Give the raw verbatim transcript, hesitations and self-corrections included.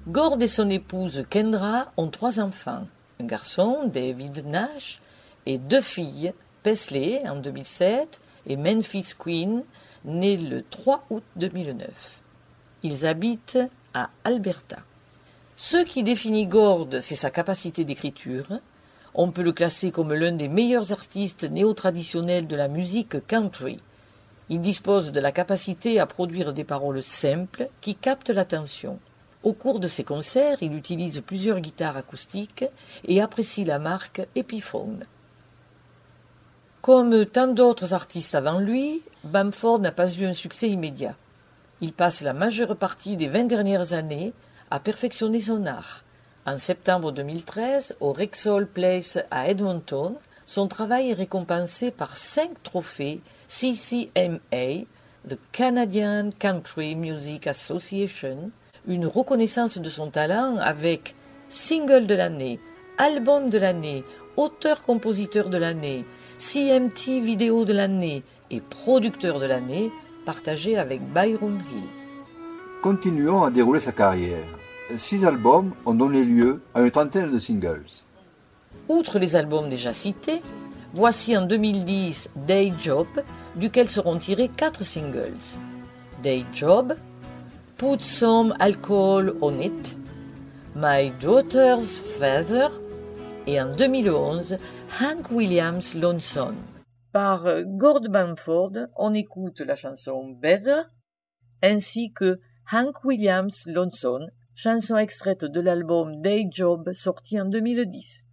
Gord et son épouse Kendra ont trois enfants, un garçon, David Nash, et deux filles, Paisley en deux mille sept et Memphis Queen, née le trois août deux mille neuf. Ils habitent à Alberta. Ce qui définit Gord, c'est sa capacité d'écriture. On peut le classer comme l'un des meilleurs artistes néo-traditionnels de la musique country. Il dispose de la capacité à produire des paroles simples qui captent l'attention. Au cours de ses concerts, il utilise plusieurs guitares acoustiques et apprécie la marque Epiphone. Comme tant d'autres artistes avant lui, Bamford n'a pas eu un succès immédiat. Il passe la majeure partie des vingt dernières années à perfectionner son art. En septembre deux mille treize, au Rexall Place à Edmonton, son travail est récompensé par cinq trophées C C M A, the Canadian Country Music Association, une reconnaissance de son talent avec single de l'année, album de l'année, auteur-compositeur de l'année, C M T vidéo de l'année et producteur de l'année, partagé avec Byron Hill. Continuons à dérouler sa carrière. Six albums ont donné lieu à une trentaine de singles. Outre les albums déjà cités, voici en deux mille dix Day Job, duquel seront tirés quatre singles. Day Job, Put Some Alcohol on It, My Daughter's Feather et en deux mille onze Hank Williams Lonesome. Par Gord Bamford, on écoute la chanson Better ainsi que Hank Williams Lonesome, chanson extraite de l'album Day Job sorti en deux mille dix.